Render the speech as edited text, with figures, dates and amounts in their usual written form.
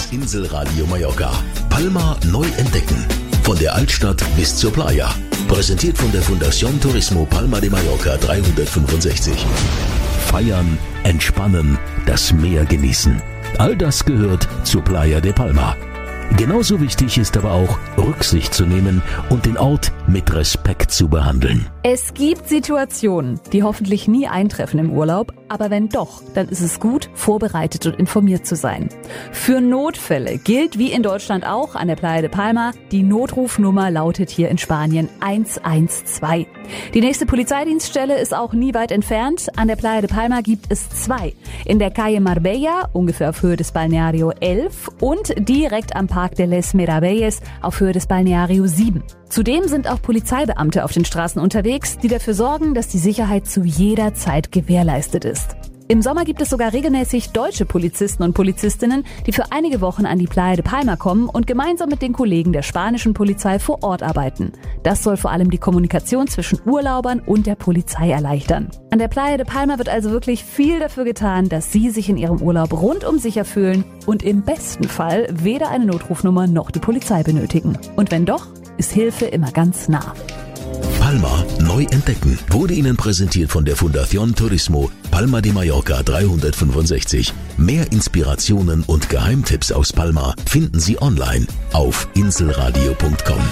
Inselradio Mallorca. Palma neu entdecken. Von der Altstadt bis zur Playa. Präsentiert von der Fundación Turismo Palma de Mallorca 365. Feiern, entspannen, das Meer genießen. All das gehört zur Playa de Palma. Genauso wichtig ist aber auch, Rücksicht zu nehmen und den Ort mit Respekt zu behandeln. Es gibt Situationen, die hoffentlich nie eintreffen im Urlaub, aber wenn doch, dann ist es gut, vorbereitet und informiert zu sein. Für Notfälle gilt wie in Deutschland auch an der Playa de Palma, die Notrufnummer lautet hier in Spanien 112. Die nächste Polizeidienststelle ist auch nie weit entfernt. An der Playa de Palma gibt es 2. In der Calle Marbella, ungefähr auf Höhe des Balneario 11 und direkt am Park de les Meravelles auf Höhe des Balneario 7. Zudem sind auch Polizeibeamte auf den Straßen unterwegs, die dafür sorgen, dass die Sicherheit zu jeder Zeit gewährleistet ist. Im Sommer gibt es sogar regelmäßig deutsche Polizisten und Polizistinnen, die für einige Wochen an die Playa de Palma kommen und gemeinsam mit den Kollegen der spanischen Polizei vor Ort arbeiten. Das soll vor allem die Kommunikation zwischen Urlaubern und der Polizei erleichtern. An der Playa de Palma wird also wirklich viel dafür getan, dass Sie sich in Ihrem Urlaub rundum sicher fühlen und im besten Fall weder eine Notrufnummer noch die Polizei benötigen. Und wenn doch, ist Hilfe immer ganz nah. Palma neu entdecken wurde Ihnen präsentiert von der Fundación Turismo Palma de Mallorca 365. Mehr Inspirationen und Geheimtipps aus Palma finden Sie online auf inselradio.com.